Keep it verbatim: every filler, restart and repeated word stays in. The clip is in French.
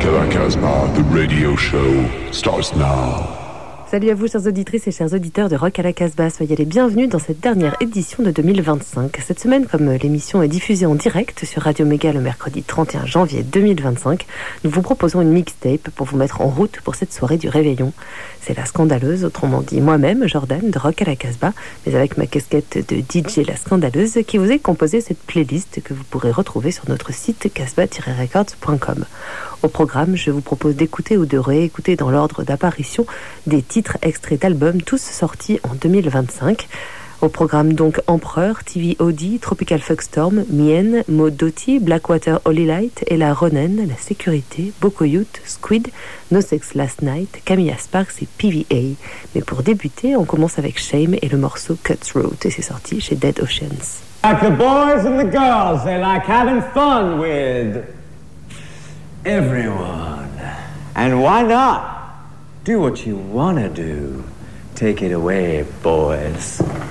Rock à la Casbah, the radio show starts now. Salut à vous, chères auditrices et chers auditeurs de Rock à la Casbah. Soyez les bienvenus dans cette dernière édition de deux mille vingt-cinq. Cette semaine, comme l'émission est diffusée en direct sur Radio Méga le mercredi trente et un janvier deux mille vingt-cinq, nous vous proposons une mixtape pour vous mettre en route pour cette soirée du réveillon. C'est la Scandaleuse, autrement dit moi-même, Jordan, de Rock à la Casbah, mais avec ma casquette de D J La Scandaleuse, qui vous ai composé cette playlist que vous pourrez retrouver sur notre site casbah tiret records point com. Au programme, je vous propose d'écouter ou de réécouter dans l'ordre d'apparition des titres extraits d'albums tous sortis en deux mille vingt-cinq. Au programme donc Empereur, T V O D, Tropical Fuckstorm, Mien, Maud Doty, Blackwater Holy Light, Ella Ronen, La Sécurité, Boko Youth, Squid, No Sex Last Night, Camilla Sparks et P V A. Mais pour débuter, on commence avec Shame et le morceau Cutthroat, et c'est sorti chez Dead Oceans. Like the boys and the girls, they like having fun with everyone. And why not? Do what you wanna do. Take it away, boys.